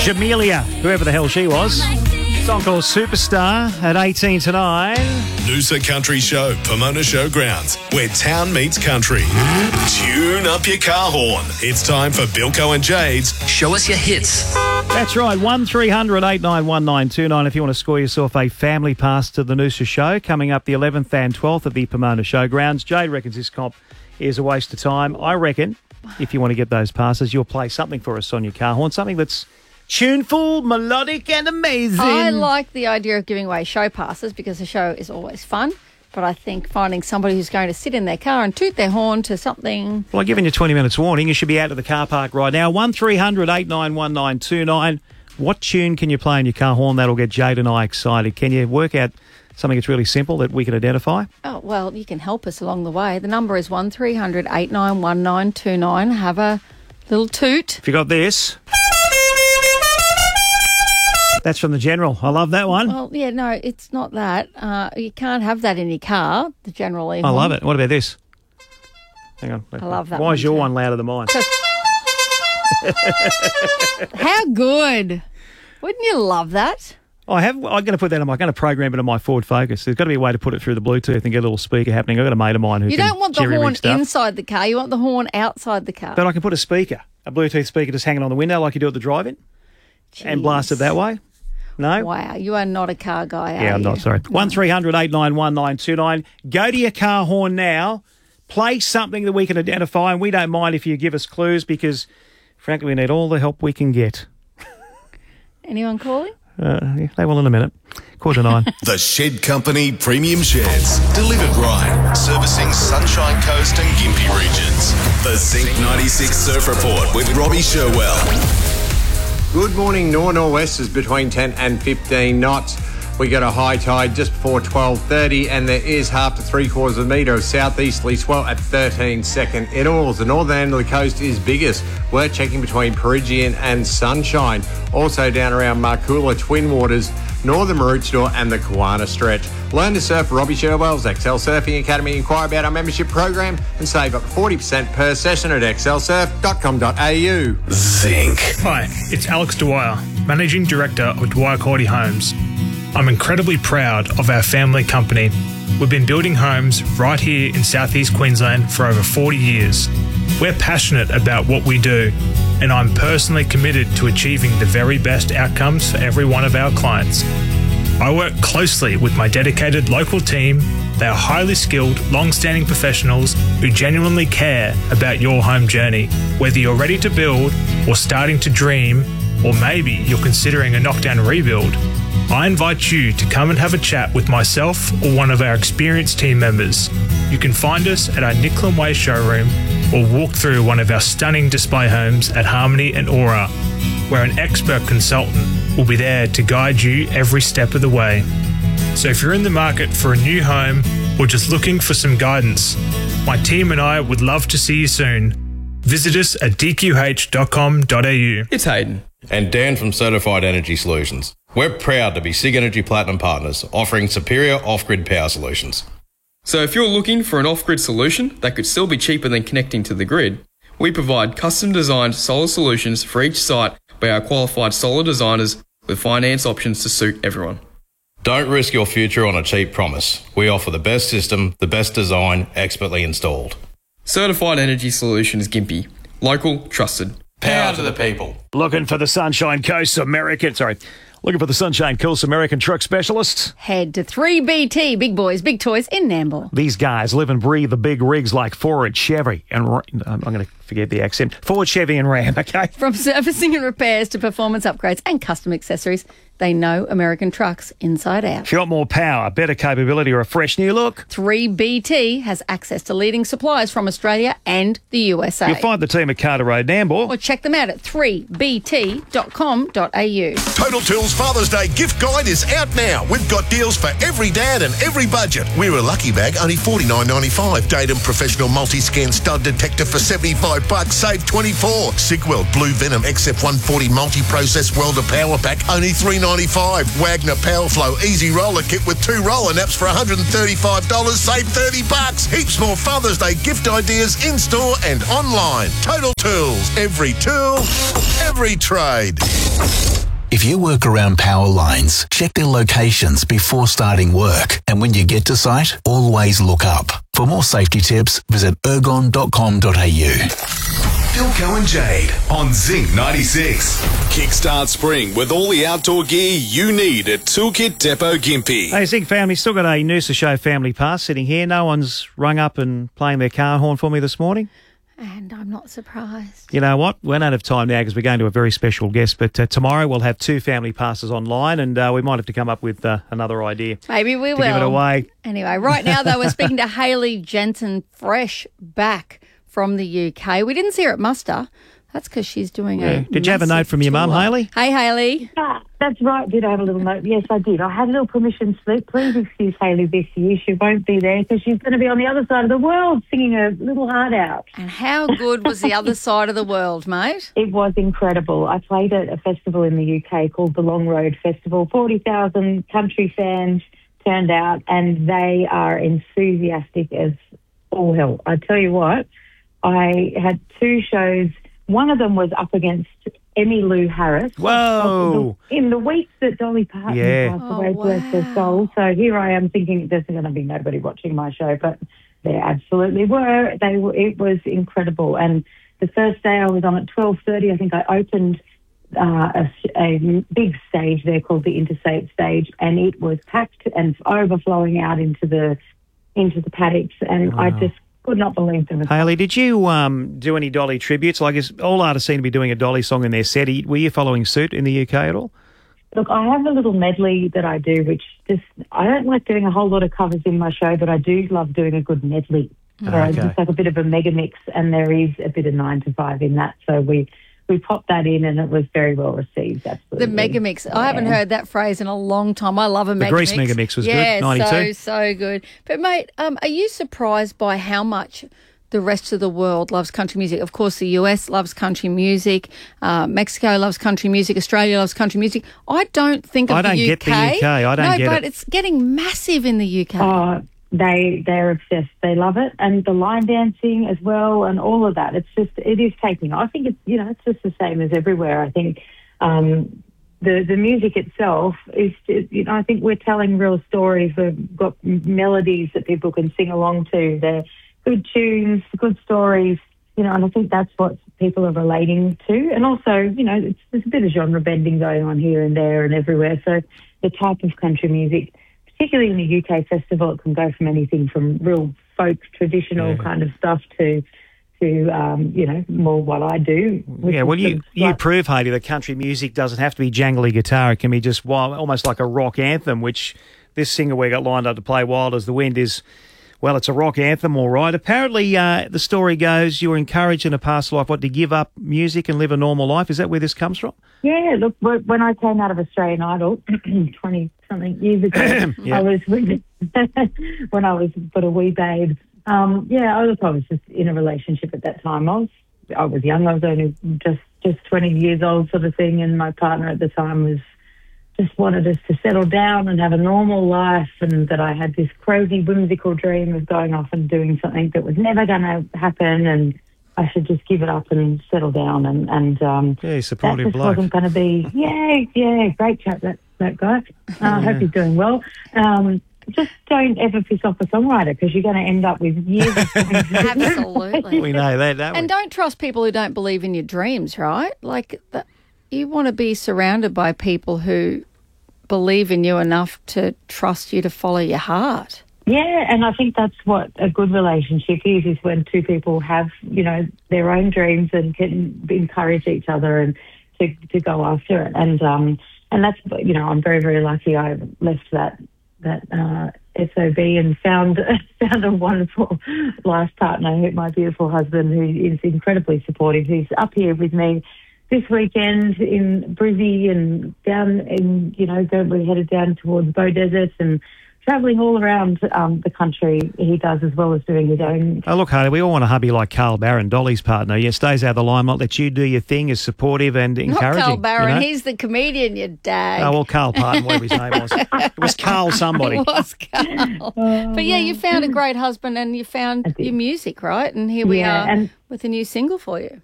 Jamelia, whoever the hell she was. Song called Superstar at 18 to 9. Noosa Country Show, Pomona Showgrounds, where town meets country. Tune up your car horn. It's time for Bilko and Jade's Show Us Your Hits. That's right, 1300 891929 if you want to score yourself a family pass to the Noosa Show, coming up the 11th and 12th at the Pomona Showgrounds. Jade reckons this comp is a waste of time. I reckon if you want to get those passes, you'll play something for us on your car horn, something that's tuneful, melodic and amazing. I like the idea of giving away show passes because the show is always fun. But I think finding somebody who's going to sit in their car and toot their horn to something... Well, I've given you 20 minutes warning. You should be out of the car park right now. 1300 891929. What tune can you play in your car horn that'll get Jade and I excited? Can you work out something that's really simple that we can identify? Oh, well, you can help us along the way. The number is 1300 891929. Have a little toot. If you got this... That's from the General. I love that one. Well, yeah, no, it's not that. You can't have that in your car, the General E. I love it. What about this? Hang on. I love that Why one is your too. one louder than mine? How good. Wouldn't you love that? I'm going to put that on I'm going to program it on my Ford Focus. There's got to be a way to put it through the Bluetooth and get a little speaker happening. I've got a mate of mine who You can don't want the jerry-rig horn stuff. inside the car. You want the horn outside the car. But I can put a Bluetooth speaker just hanging on the window like you do at the drive-in and blast it that way. No? Wow, you are not a car guy, are Yeah, I'm you? not, sorry. 1300 891929. Go to your car horn now. Play something that we can identify, and we don't mind if you give us clues because, frankly, we need all the help we can get. Anyone calling? Yeah, they will in a minute. 8:45. The Shed Company Premium Sheds. Delivered right. Servicing Sunshine Coast and Gympie regions. The Zinc 96 Surf Report with Robbie Sherwell. Good morning. Northwest is between 10 and 15 knots. We got a high tide just before 12:30 and there is half to 3/4 of a metre of southeasterly swell at 13 second intervals. The northern end of the coast is biggest. We're checking between Peregian and Sunshine. Also down around Markoola, Twin Waters, northern Maroochydore and the Kawana Stretch. Learn to surf Robbie Sherwell's Excel Surfing Academy. Inquire about our membership program and save up to 40% per session at excelsurf.com.au. Zinc. Hi, it's Alex Dwyer, Managing Director of Dwyer Cordy Homes. I'm incredibly proud of our family company. We've been building homes right here in southeast Queensland for over 40 years. We're passionate about what we do, and I'm personally committed to achieving the very best outcomes for every one of our clients. I work closely with my dedicated local team. They are highly skilled, long-standing professionals who genuinely care about your home journey. Whether you're ready to build or starting to dream, or maybe you're considering a knockdown rebuild, I invite you to come and have a chat with myself or one of our experienced team members. You can find us at our Nicklin Way showroom or walk through one of our stunning display homes at Harmony and Aura, where an expert consultant will be there to guide you every step of the way. So if you're in the market for a new home or just looking for some guidance, my team and I would love to see you soon. Visit us at dqh.com.au. It's Hayden and Dan from Certified Energy Solutions. We're proud to be SIG Energy Platinum partners, offering superior off-grid power solutions. So if you're looking for an off-grid solution that could still be cheaper than connecting to the grid, we provide custom-designed solar solutions for each site by our qualified solar designers with finance options to suit everyone. Don't risk your future on a cheap promise. We offer the best system, the best design, expertly installed. Certified Energy Solutions Gympie. Local, trusted. Power to the people. Looking for the Sunshine Coast Looking for the Sunshine Coast American truck specialists? Head to 3BT, Big Boys, Big Toys in Nambour. These guys live and breathe the big rigs like Ford, Chevy, and I'm going to forget the accent. Ford, Chevy, and Ram, okay? From servicing and repairs to performance upgrades and custom accessories, they know American trucks inside out. If you want more power, better capability, or a fresh new look, 3BT has access to leading suppliers from Australia and the USA. you'll find the team at Carter Road, Nambour. Or check them out at 3bt.com.au. Total Tools Father's Day gift guide is out now. We've got deals for every dad and every budget. We're a lucky bag, only $49.95. Datum Professional Multi-Scan Stud Detector for $75, save $24. Sigwell Blue Venom XF140 Multi-Process Welder Power Pack, only $3.95. Wagner Powerflow Easy Roller Kit with 2 roller naps for $135, save $30. Heaps more Father's Day gift ideas in-store and online. Total Tools, every tool, every trade. If you work around power lines, check their locations before starting work. And when you get to site, always look up. For more safety tips, visit ergon.com.au. Philco and Jade on Zinc 96. Kickstart spring with all the outdoor gear you need at Toolkit Depot Gympie. Hey, Zing family, still got a Noosa Show family pass sitting here. No one's rung up and playing their car horn for me this morning. And I'm not surprised. You know what? We're out of time now because we're going to a very special guest. But tomorrow we'll have 2 family passes online, and we might have to come up with another idea. Maybe we will. Give it away. Anyway, right now, though, we're speaking to Hayley Jensen, fresh back from the UK. We didn't see her at muster. That's because she's doing a Did you have a note from your mum, Hayley? Hey, Hayley. That's right. Did I have a little note? Yes, I did. I had a little permission slip. Please excuse Hayley this year. She won't be there because she's going to be on the other side of the world singing her little heart out. And how good was the other side of the world, mate? It was incredible. I played at a festival in the UK called the Long Road Festival. 40,000 country fans turned out, and they are enthusiastic as all hell. I tell you what, I had 2 shows. One of them was up against Emmylou Harris. Whoa! In the week that Dolly Parton passed away, bless her soul. So here I am thinking there's going to be nobody watching my show, but there absolutely were. It was incredible. And the first day I was on at 12:30. I think I opened a big stage there called the Interstate Stage, and it was packed and overflowing out into the paddocks, and I just could not believe them. Hayley, did you do any Dolly tributes? Like, all artists seem to be doing a Dolly song in their set. Were you following suit in the UK at all? Look, I have a little medley that I do, which I don't like doing a whole lot of covers in my show, but I do love doing a good medley. Just like a bit of a mega mix, and there is a bit of 9 to 5 in that. So we popped that in, and it was very well received, absolutely. The mega mix. I haven't heard that phrase in a long time. I love a mega mix. The Grease mega mix was good, 92. Yeah, so good. But, mate, are you surprised by how much the rest of the world loves country music? Of course, the US loves country music. Mexico loves country music. Australia loves country music. I don't think of the UK. I don't get the UK. I don't get it. No, but it's getting massive in the UK. They're obsessed. They love it, and the line dancing as well, and all of that. It is taking. I think it's just the same as everywhere. I think the music itself is. I think we're telling real stories. We've got melodies that people can sing along to. They're good tunes, good stories. And I think that's what people are relating to. And also, there's a bit of genre bending going on here and there and everywhere. So the type of country music, particularly in the UK festival, it can go from anything from real folk, traditional kind of stuff to more what I do. Yeah, well, you prove, Hayley, that country music doesn't have to be jangly guitar. It can be just almost like a rock anthem, which this singer we got lined up to play, Wild as the Wind, is... Well, it's a rock anthem, all right. Apparently, the story goes you were encouraged in a past life, to give up music and live a normal life. Is that where this comes from? Yeah, look, when I came out of Australian Idol 20-something years ago, I was when I was but a wee babe. I was just in a relationship at that time. I was young. I was only just 20 years old sort of thing, and my partner at the time just wanted us to settle down and have a normal life, and that I had this crazy whimsical dream of going off and doing something that was never going to happen, and I should just give it up and settle down. And supportive that just bloke. wasn't going to be, great chap, that guy. I hope he's doing well. Just don't ever piss off a songwriter, because you're going to end up with years of Absolutely. We know that, don't we? And don't trust people who don't believe in your dreams, right? Like, you want to be surrounded by people who believe in you enough to trust you to follow your heart. Yeah, and I think that's what a good relationship is when 2 people have, their own dreams and can encourage each other and to go after it. And that's, I'm very, very lucky I left that SOB and found a wonderful life partner, my beautiful husband, who is incredibly supportive. He's up here with me this weekend in Brizzy and down in, we're headed down towards Bow Desert and travelling all around the country. He does, as well as doing his own. Oh, look, Hayley, we all want a hubby like Carl Barron, Dolly's partner. Yeah, stays out of the limelight, lets you do your thing, is supportive and encouraging. Not Carl Barron, he's the comedian, you dag. Oh, well, Carl Parton, whatever his name was. It was Carl somebody. It was Carl. But yeah, you found a great husband and you found your music, right? And here we are with a new single for you.